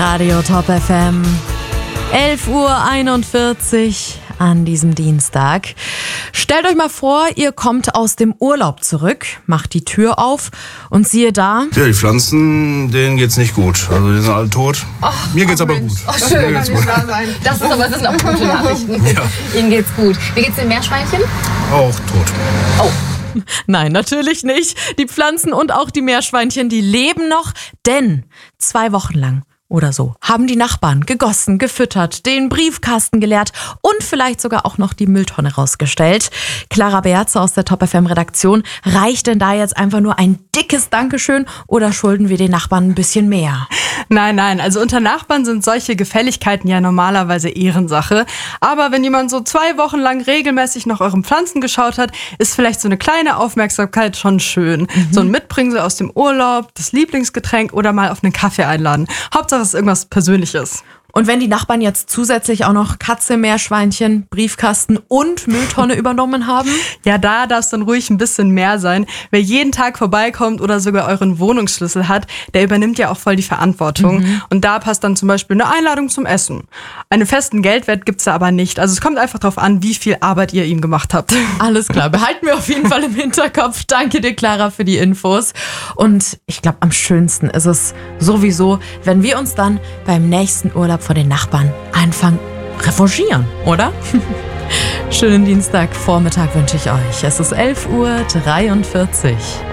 Radio Top FM. 11:41 Uhr an diesem Dienstag. Stellt euch mal vor, ihr kommt aus dem Urlaub zurück, macht die Tür auf und siehe da. Ja, die Pflanzen, denen geht's nicht gut. Also die sind alle tot. Mir geht's aber gut. Oh, schön, kann nicht wahr sein. Das sind auch gute Nachrichten. Ja. Ihnen geht's gut. Wie geht's den Meerschweinchen? Auch tot. Oh. Nein, natürlich nicht. Die Pflanzen und auch die Meerschweinchen, die leben noch, denn 2 Wochen lang oder so haben die Nachbarn gegossen, gefüttert, den Briefkasten geleert und vielleicht sogar auch noch die Mülltonne rausgestellt. Clara Beerze aus der Top FM Redaktion, reicht denn da jetzt einfach nur ein dickes Dankeschön oder schulden wir den Nachbarn ein bisschen mehr? Nein, also unter Nachbarn sind solche Gefälligkeiten ja normalerweise Ehrensache. Aber wenn jemand so 2 Wochen lang regelmäßig nach euren Pflanzen geschaut hat, ist vielleicht so eine kleine Aufmerksamkeit schon schön. So ein Mitbringsel aus dem Urlaub, das Lieblingsgetränk oder mal auf einen Kaffee einladen. Hauptsache es ist irgendwas Persönliches. Und wenn die Nachbarn jetzt zusätzlich auch noch Katze, Meerschweinchen, Briefkasten und Mülltonne übernommen haben? Ja, da darf es dann ruhig ein bisschen mehr sein. Wer jeden Tag vorbeikommt oder sogar euren Wohnungsschlüssel hat, der übernimmt ja auch voll die Verantwortung. Und da passt dann zum Beispiel eine Einladung zum Essen. Einen festen Geldwert gibt's da aber nicht. Also es kommt einfach darauf an, wie viel Arbeit ihr ihm gemacht habt. Alles klar, behalten wir auf jeden Fall im Hinterkopf. Danke dir, Clara, für die Infos. Und ich glaube, am schönsten ist es sowieso, wenn wir uns dann beim nächsten Urlaub vor den Nachbarn anfangen revanchieren, oder? Schönen Dienstagvormittag wünsche ich euch. Es ist 11:43 Uhr.